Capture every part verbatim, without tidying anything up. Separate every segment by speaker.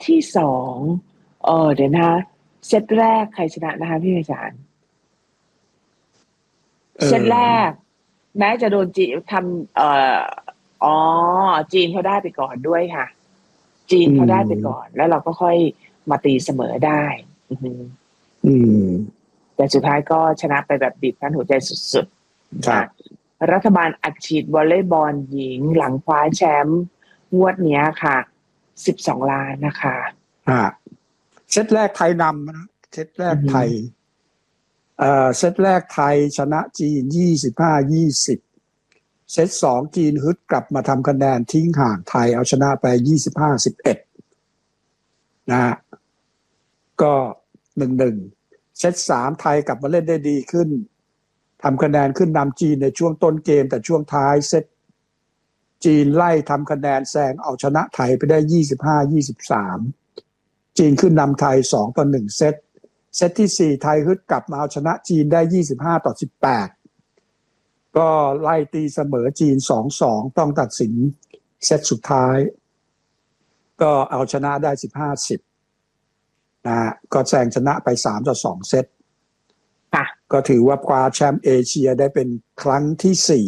Speaker 1: ที่สองเออเดี๋ยวนะเซตแรกใครชนะนะคะพี่อาจารย์เซตแรกแม้จะโดนจีนทำเอ่ออ๋อจีนเขาได้ไปก่อนด้วยค่ะจีนเขาได้ไปก่อนแล้วเราก็ค่อยมาตีเสมอได้อืมแต่สุดท้ายก็ชนะไปแบบบีบคั้นหัวใจสุดๆนะรัฐบาลอัดฉีดวอลเลย์บอลหญิงหลังคว้าแชมป์งวดเนี้ยค่ะสิบสองล้านนะคะ
Speaker 2: อ่าเซตแรกไทยนำนะเซตแรกไทยเอ่อเซตแรกไทยชนะจีน ยี่สิบห้ายี่สิบ เซตสองจีนฮึดกลับมาทำคะแนนทิ้งห่างไทยเอาชนะไป ยี่สิบห้าสิบเอ็ด นะฮะก็ หนึ่งหนึ่ง เซตสามไทยกลับมาเล่นได้ดีขึ้นทำคะแนนขึ้นนำจีนในช่วงต้นเกมแต่ช่วงท้ายเซตจีนไล่ทำคะแนนแซงเอาชนะไทยไปได้ ยี่สิบห้ายี่สิบสาม จีนขึ้นนำไทยสองต่อหนึ่งเซตเซตที่สี่ไทยฮึดกลับมาเอาชนะจีนได้ยี่สิบห้าต่อสิบแปดก็ไล่ตีเสมอจีน สองสอง ต้องตัดสินเซตสุดท้ายก็เอาชนะได้สิบห้าสิบนะก็แซงชนะไปสามต่อสองเซตก็ถือว่าคว้าแชมป์เอเชียได้เป็นครั้งที่สี่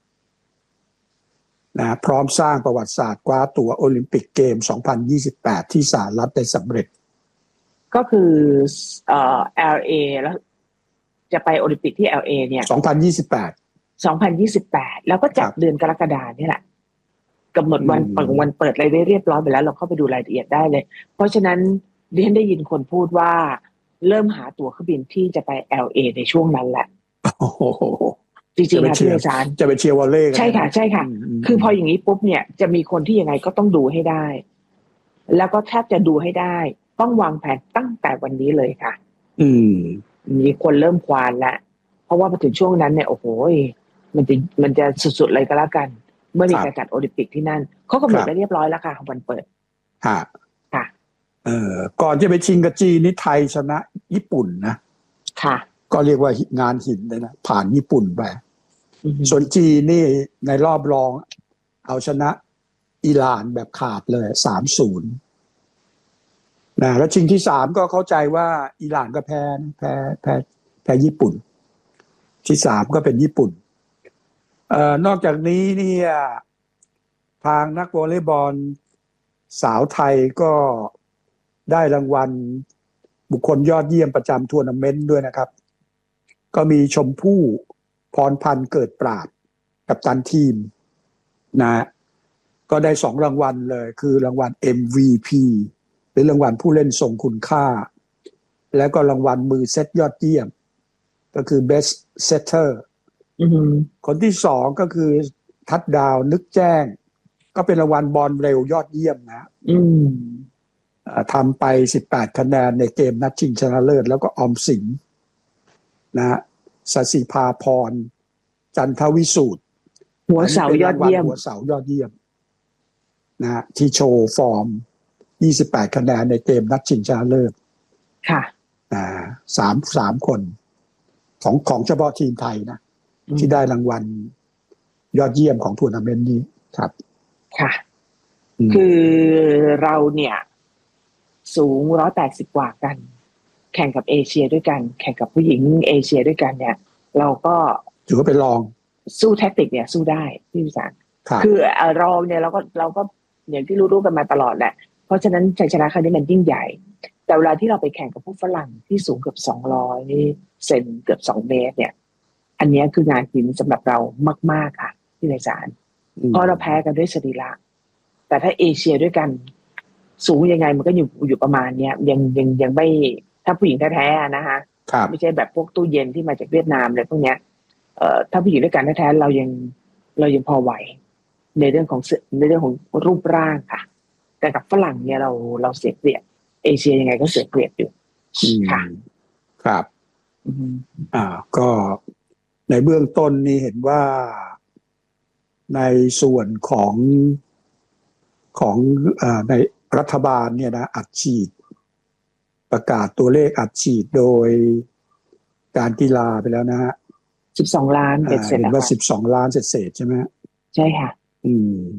Speaker 2: นะพร้อมสร้างประวัติศาสตร์คว้าตั๋วโอลิมปิกเกมสองพันยี่สิบแปดที่สหรัฐได้สำเร็จ
Speaker 1: ก็คือเอ่อ แอล เอ แล้วจะไปโอลิมปิกที่ แอล เอ เนี่ย
Speaker 2: สองพันยี่สิบแปด
Speaker 1: สองพันยี่สิบแปดแล้วก็จัดเดือนกรกฎาคมนี่แหละกำหนดวันเปิดวันเปิดอะไรได้เรียบร้อยไปแล้วเราเข้าไปดูรายละเอียดได้เลยเพราะฉะนั้นดิฉันได้ยินคนพูดว่าเริ่มหาตั๋วเครื่องบินที่จะไป แอล เอ ในช่วงนั้นแหละ
Speaker 2: โอ้โห
Speaker 1: จริงๆค่ะพี่อาจารย์
Speaker 2: จะไปเชียร์วอลเลย์
Speaker 1: ใช่ค่ะใช่ค่ะคือพออย่างนี้ปุ๊บเนี่ยจะมีคนที่ยังไงก็ต้องดูให้ได้แล้วก็แทบจะดูให้ได้ต้องวางแผนตั้งแต่วันนี้เลยค่ะ
Speaker 2: อืม
Speaker 1: มีคนเริ่มควานแล้วเพราะว่าพอถึงช่วงนั้นเนี่ยโอ้โหมันจะมันจะสุดๆเลยก็แล้วกันเมื่อมีการจัดโอลิมปิกที่นั่นเขากำหนดได้เรียบร้อยแล้วค่ะวันเปิด
Speaker 2: ค่ะ
Speaker 1: ค่ะ
Speaker 2: เอ่อก่อนจะไปชิงกับจีนนี่ไทยชนะญี่ปุ่นนะ
Speaker 1: ค่ะ
Speaker 2: ก็เรียกว่างานหินเลยนะผ่านญี่ปุ่นไปส่วนจีนนี่ในรอบรองเอาชนะอิหร่านแบบขาดเลย สามศูนย์ นะแล้วชิงที่สามก็เข้าใจว่าอิหร่านก็แพ้แพ้แพ้แพ้ญี่ปุ่นที่สามก็เป็นญี่ปุ่นเอ่อนอกจากนี้เนี่ยทางนักวอลเลย์บอลสาวไทยก็ได้รางวัลบุคคลยอดเยี่ยมประจำทัวร์นาเมนต์ด้วยนะครับก็มีชมพู่พรพันธ์เกิดปราดกัปตันทีมนะก็ได้สองรางวัลเลยคือรางวัล เอ็ม วี พี หรือรางวัลผู้เล่นทรงคุณค่าแล้วก็รางวัลมือเซตยอดเยี่ยมก็คือ Best Setter คนที่สองก็คือทัดดาวนึกแจ้งก็เป็นรางวัลบอลเร็วยอดเยี่ยมนะทำไปสิบแปดคะแนนในเกมนัดชิงชนะเลิศแล้วก็ออมสินนะสศิภาพรจันทวิสูตร
Speaker 1: หัวเสายอดเยี่ยม
Speaker 2: หัวเสายอดเยี่ยมนะที่โชว์ฟอร์มยี่สิบแปดคะแนนในเกมนัดชิงชนะเลิศ
Speaker 1: ค่ะ
Speaker 2: อ่าสาม สามคนของของเฉพาะทีมไทยนะที่ได้รางวัลยอดเยี่ยมของทัวร์นาเมนต์นี้ครับ
Speaker 1: ค่ะคือเราเนี่ยสูงหนึ่งร้อยแปดสิบกว่ากันแข่งกับเอเชียด้วยกันแข่งกับผู้หญิงเอเชียด้วยกันเนี่ยเราก็
Speaker 2: ถือว่าเป็นรอง
Speaker 1: สู้แท็กติกเนี่ยสู้ได้พี่วิสารคือรองเนี่ยเราก็เราก็อย่างที่รู้ๆกันมาตลอดแหละเพราะฉะนั้นชัยชนะครั้งนี้มันยิ่งใหญ่แต่เวลาที่เราไปแข่งกับพวกฝรั่งที่สูงเกือบสองร้อยเซนเกือบสองเมตรเนี่ยอันนี้คืองานหินสำหรับเรามากๆค่ะพี่วิสารเพราะเราแพ้กันด้วยสรีระแต่ถ้าเอเชียด้วยกันสูงยังไงมันก็อยู่อยู่ประมาณเนี้ยยังยังยังไม่ถ้าผู้หญิงแท้ๆนะคะไม่ใช่แบบพวกตู้เย็นที่มาจากเวียดนามอะไรพวกเนี้ยเอ่อถ้าผู้หญิงด้วยกันแท้ๆเรายังเรายังพอไหวในเรื่องของในเรื่องของรูปร่างค่ะแต่กับฝรั่งเนี่ยเราเราเสียเปรียบเอเชียยังไงก็เสียเปรียบอยู่ค่ะ
Speaker 2: ครับอ่าก็ในเบื้องต้นนี้เห็นว่าในส่วนของของอ่าในรัฐบาลเนี่ยนะอัดฉีดประกาศตัวเลขอัดฉีดโดยการกีฬาไปแล้วนะฮะ
Speaker 1: สิบสองล้านเบ็ดเสร็จ
Speaker 2: เห็นว่าสิบสองล้านเศษๆใช่ไหม
Speaker 1: ใช่ค่ะ
Speaker 2: อืม